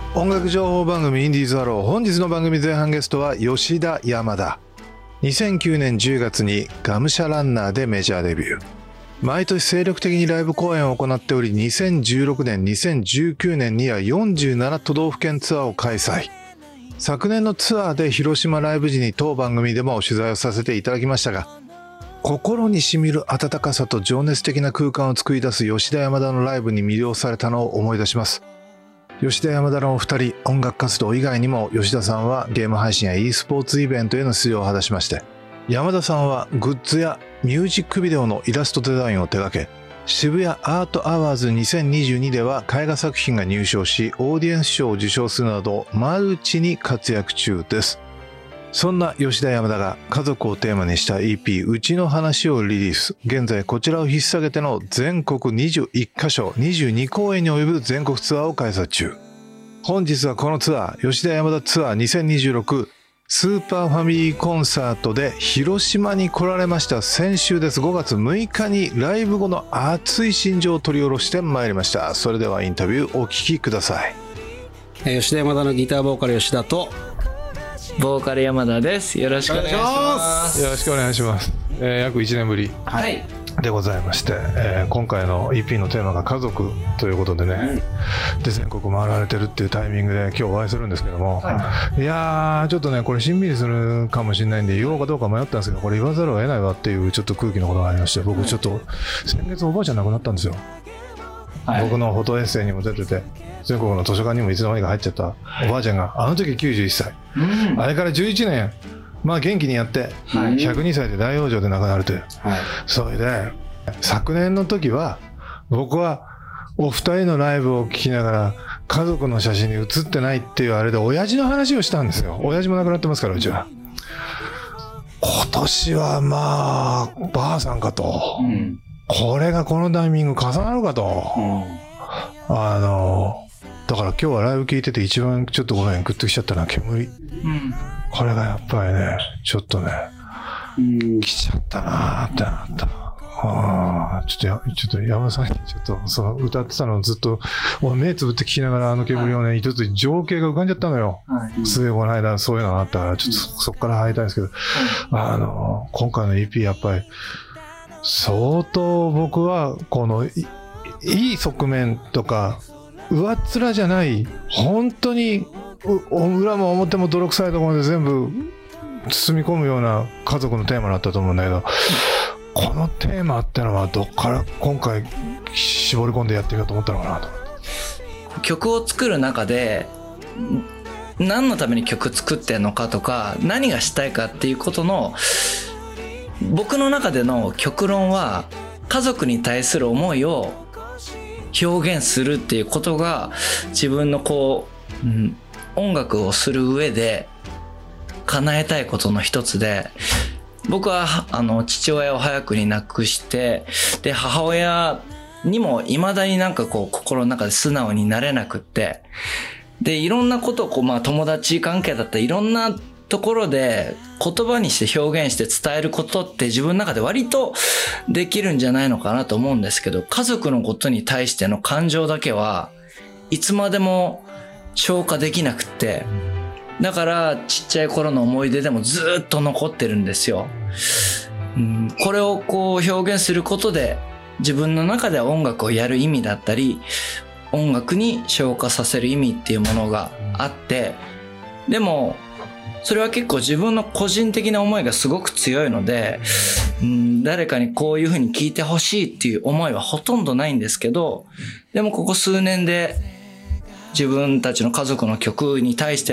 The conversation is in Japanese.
音楽情報番組インディーズハロー。本日の番組前半ゲストは吉田山田。2009年10月にがむしゃらンナーでメジャーデビュー。毎年精力的にライブ公演を行っており、2016年2019年には47都道府県ツアーを開催。昨年のツアーで広島ライブ時に当番組でも取材をさせていただきましたが、心にしみる温かさと情熱的な空間を作り出す吉田山田のライブに魅了されたのを思い出します。吉田山田のお二人、音楽活動以外にも吉田さんはゲーム配信や e スポーツイベントへの出場を果たしまして、山田さんはグッズやミュージックビデオのイラストデザインを手掛け、渋谷アートアワーズ2022では絵画作品が入賞し、オーディエンス賞を受賞するなどマルチに活躍中です。そんな吉田山田が家族をテーマにした EP うちの話をリリース。現在こちらを引っ提げての全国21カ所22公演に及ぶ全国ツアーを開催中。本日はこのツアー、吉田山田ツアー2026スーパーファミリーコンサートで広島に来られました。先週です。5月6日にライブ後の熱い心情を取り下ろしてまいりました。それではインタビューお聞きください。 吉田山田のギターボーカル吉田とボーカル山田です。よろしくお願いします。 よろしくお願いします。約1年ぶりでございまして、今回の EP のテーマが家族ということでね、で全国回られてるっていうタイミングで今日お会いするんですけども、いやーちょっとねこれしんみりするかもしれないんで言おうかどうか迷ったんですけど、これ言わざるを得ないわっていうちょっと空気のことがありまして、僕ちょっと先月おばあちゃん亡くなったんですよ。僕のフォトエッセイにも出てて、全国の図書館にもいつの間にか入っちゃったおばあちゃんがあの時91歳、あれから11年まあ元気にやって102歳で大往生で亡くなるという、それで昨年の時は僕はお二人のライブを聞きながら家族の写真に写ってないっていうあれで親父の話をしたんですよ。親父も亡くなってますからうちは。今年はまあばあさんかと、これがこのタイミング重なるかと、だから今日はライブ聞いてて一番ちょっとごめんグッときちゃったのは煙、これがやっぱりねちょっとね、来ちゃったなーってなった。ちょっと山田さんにちょっとその歌ってたのをずっと目つぶって聞きながらあの煙をね、ちょっと情景が浮かんじゃったのよ。すぐこの間そういうのがあったからちょっとそこから入りたいんですけど、今回の EP やっぱり相当僕はこのいい側面とか上っ面じゃない本当に裏も表も泥臭いところで全部包み込むような家族のテーマだったと思うんだけど、このテーマってのはどっから今回絞り込んでやってみようと思ったのかなと。 曲を作る中で何のために曲作ってんのかとか何がしたいかっていうことの僕の中での極論は家族に対する思いを表現するっていうことが自分の音楽をする上で叶えたいことの一つで、僕は父親を早くに亡くして、で母親にも未だになんか心の中で素直になれなくって、でいろんなことを友達関係だったりいろんなところで言葉にして表現して伝えることって自分の中で割とできるんじゃないのかなと思うんですけど、家族のことに対しての感情だけはいつまでも消化できなくって、だからちっちゃい頃の思い出でもずっと残ってるんですよ。これを表現することで自分の中で音楽をやる意味だったり音楽に消化させる意味っていうものがあって、でもそれは結構自分の個人的な思いがすごく強いので、誰かにこういう風に聴いてほしいっていう思いはほとんどないんですけど、でもここ数年で自分たちの家族の曲に対して